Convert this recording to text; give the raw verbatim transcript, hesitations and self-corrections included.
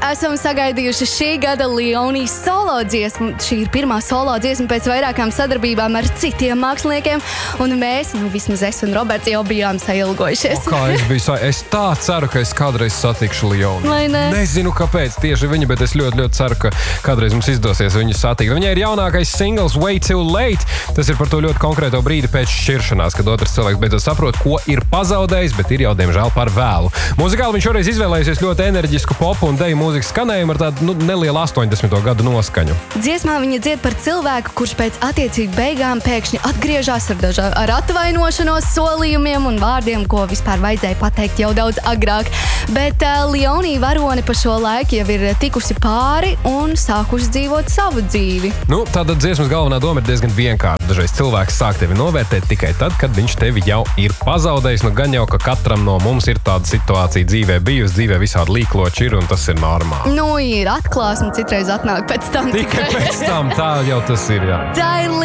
esam sagaidījuši šī gada Leonī solo dziesmu. Šī ir pirmā solo dziesma pēc vairākām sadarbībām ar citiem māksliniekiem, un mēs, nu vismaz es un Roberts, jau bijām sailgojušies. O, kā es biju sa... Es tā ceru, ka es kādreiz satikšu Leonī. Vai ne? Nezinu, kāpēc tieši viņa, bet es ļoti, ļoti ceru, ka kādreiz mums izdosies viņu satikt. Viņai ir jaunākais singls Way Too Late. Tas ir par to ļoti konkrēto brīdi pēc šķiršanās, kad otrs cilvēks beidzot saprot, ko ir pazaudējis, bet ir jau, diemžēl, par vēlu. Muzikāli viņš šoreiz izvēlējusies ļoti enerģisku popu un deju mūzikas skanējumu ar tādu nu, nelielu astoņdesmito gadu noskaņu. Dziesmā viņa dzied par cilvēku, kurš pēc attiecību beigām pēkšņi atgriežas ar, dažā, ar atvainošanos, solījumiem un vārdiem, ko vispār vajadzēja pateikt jau daudz agrāk. Bet uh, Leonī varone pa šo laiku jau ir tikusi pāri un sākusi dzīvot savu dzīvi. Nu, tātad dziesmas galvenā doma ir diezgan vienkārša. Dažreiz cilvēks sāk tevi novērtēt tikai tad, kad viņš tevi jau ir pazaudējis. Nu, gan jau, ka katram no mums ir tāda situācija dzīvē bijusi, dzīvē visādi līkloči ir, un tas ir normāli. Nu, ir atklāsme, citreiz atnāk pēc tam. Tikai pēc tam, tā jau tas ir, jā. Tā ir